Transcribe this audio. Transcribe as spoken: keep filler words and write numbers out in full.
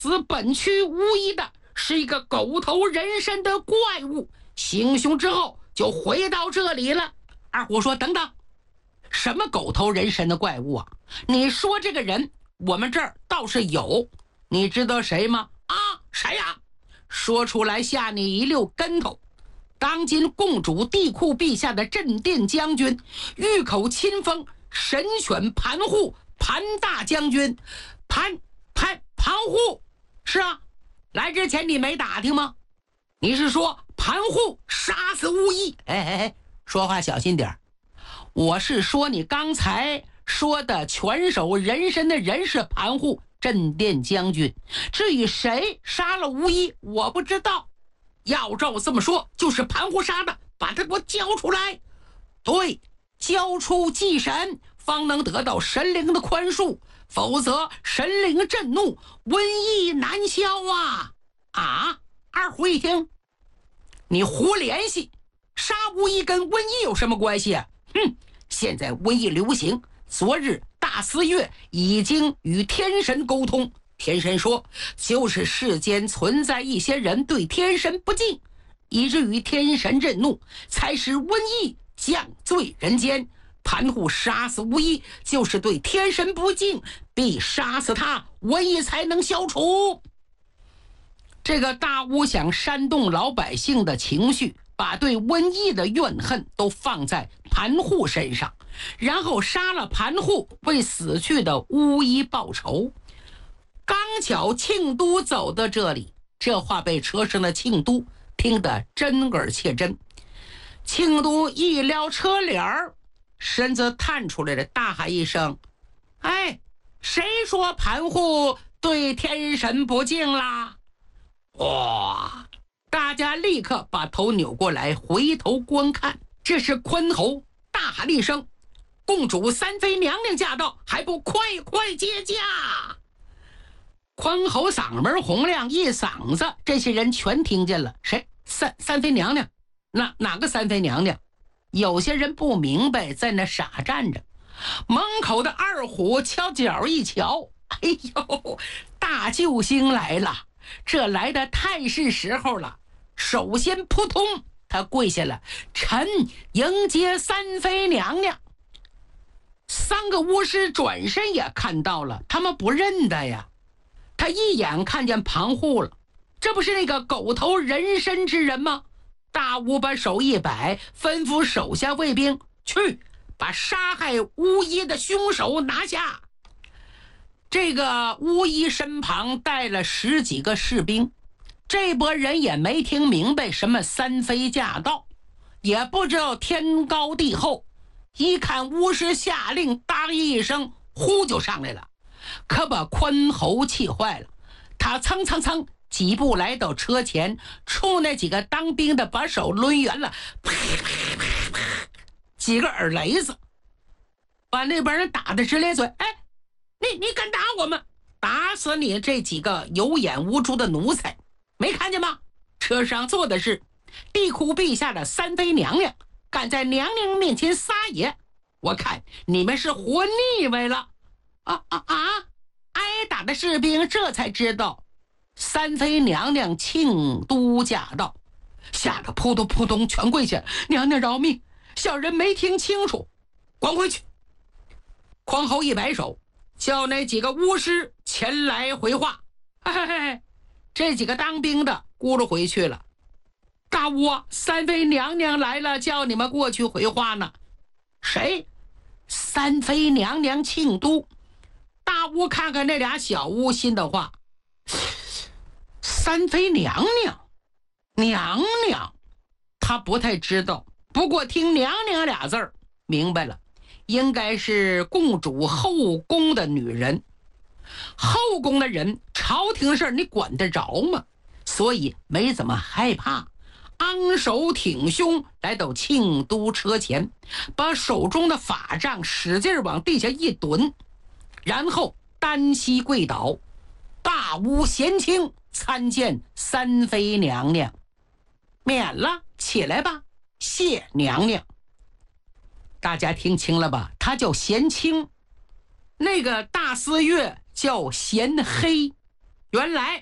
自本区无疑的是一个狗头人身的怪物，行凶之后就回到这里了。二虎说：“等等，什么狗头人身的怪物啊？你说这个人，我们这儿倒是有，你知道谁吗？啊，谁呀？说出来吓你一溜跟头。当今共主帝库陛下的镇殿将军，御口亲封神选盘户盘大将军，盘盘盘户。是啊，来之前你没打听吗？你是说盘户杀死巫医？哎哎哎，说话小心点。我是说你刚才说的拳手人身的人是盘户镇殿将军，至于谁杀了巫医，我不知道。要照这么说，就是盘户杀的，把他给我交出来。对，交出祭神，方能得到神灵的宽恕，否则神灵震怒，瘟疫难消啊！啊！二虎一听，你胡联系，杀巫医跟瘟疫有什么关系啊？哼！现在瘟疫流行，昨日大司月已经与天神沟通，天神说就是世间存在一些人对天神不敬，以至于天神震怒，才使瘟疫降罪人间。盘户杀死巫医，就是对天神不敬，必杀死他，瘟疫才能消除。这个大巫想煽动老百姓的情绪，把对瘟疫的怨恨都放在盘户身上，然后杀了盘户，为死去的巫医报仇。刚巧庆都走到这里，这话被车上的庆都听得真耳切真。庆都一撩车帘儿，身子探出来了，大喊一声：“哎，谁说盘户对天神不敬啦？”哇！大家立刻把头扭过来，回头观看。这是宽侯大喊一声：“公主三妃娘娘驾到，还不快快接驾！”宽侯嗓门洪亮，一嗓子，这些人全听见了。谁？三三妃娘娘？哪哪个三妃娘娘？有些人不明白，在那傻站着。门口的二虎敲脚一瞧，哎呦，大救星来了！这来的太是时候了。首先扑通，他跪下了，臣迎接三妃娘娘。三个巫师转身也看到了，他们不认得呀。他一眼看见盘户了，这不是那个狗头人身之人吗？大巫把手一摆，吩咐手下卫兵去把杀害巫医的凶手拿下。这个巫医身旁带了十几个士兵，这波人也没听明白什么三妃驾到，也不知道天高地厚，一看巫师下令，当一声呼就上来了，可把宽侯气坏了。他蹭蹭蹭几步来到车前，冲那几个当兵的把手抡圆了，啪啪啪啪，几个耳雷子，把那帮人打得直咧嘴。哎，你你敢打我们？打死你这几个有眼无珠的奴才！没看见吗？车上坐的是帝库陛下的三妃娘娘，敢在娘娘面前撒野，我看你们是活腻歪了。啊啊啊！挨打的士兵这才知道三妃娘娘庆都驾到，吓得扑通扑通全跪下。娘娘饶命，小人没听清楚，滚回去。匡侯一摆手，叫那几个巫师前来回话。嘿嘿嘿，这几个当兵的咕噜回去了。大巫啊，三妃娘娘来了，叫你们过去回话呢。谁？三妃娘娘庆都。大巫看看那俩小巫，心的话，三妃娘娘娘娘他不太知道，不过听娘娘俩字儿明白了，应该是共主后宫的女人。后宫的人朝廷事儿你管得着吗？所以没怎么害怕，昂首挺胸来到庆都车前，把手中的法杖使劲往地下一蹲，然后单膝跪倒。大巫贤卿参见三妃娘娘。免了，起来吧，谢娘娘。大家听清了吧？他叫贤卿，那个大司月叫贤黑， 原来